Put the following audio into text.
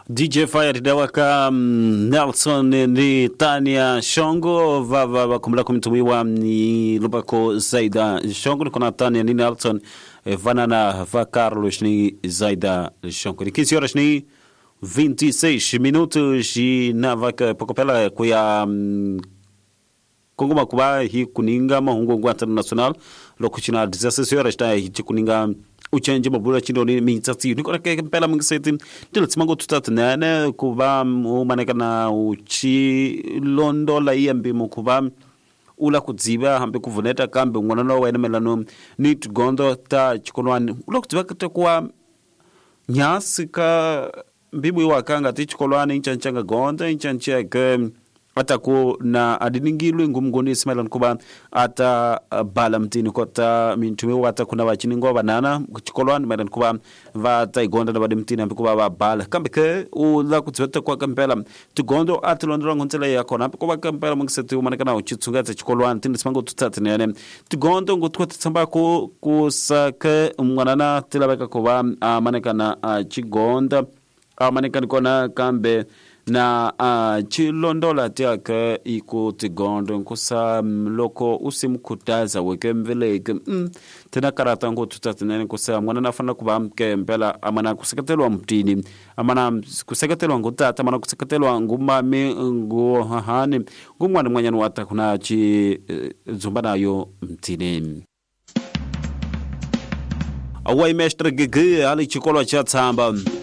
DJ Fire dawaka Nelson ni Tania Shongo vava kumla kumtumiwa ni Lubako Zaida Shongo ni kuna Tania ni Nelson vanana va Carlos ni Zaida Shongo ni 15 horas ni 26 minutos e na vaca pokopela kuya Kongoma kuba hi kuninga mahungu ngwata national lokuchina 16 horas ta hi kuninga uchanje mabula chindo ni mitsatsi niko ke pela mngiseti tiltsimango tutatnana kuba umaneka na uchi londola iyambi mukuba ula kudziba hambe kuvuneta kambe ngwana no wena melano ni gondo ta chikolwani ula kudziba kwa nyasika mbibu wakanga tichikolwani inchanchanga gonda inchanchaka ataku na adiningilwe ngumgondi Ismail kuba ata bala mtini kota mintume wata kuna wachiningo banana chikolwan madan kuba va taigonda na badimtini ambi kuba ba bala kambeke ula kutsweta kwa kampela tugondo atlondra ngontela yakona kuba kampela mungsetu umanekana uchitsunga tsa chikolwan tindi simango tutatene tugondo ngotwa tsamba ko kusaka mwanana tilabeka kuba manekana chigonda manekana kona kambe na chilondola tiaka iko tigondo nkusa loko usimkutaza weke mveleke tena karata ngo tutatinene kusa mwana nafana kuba mke mpela amana kusekatelwa mtini amana kusekatelwa ngutata amana kusekatelwa ngumame nguhahane ngumwana mwanyana wata kuna chi zumbana yo mtini awai mestre gege ali chikolo cha tsamba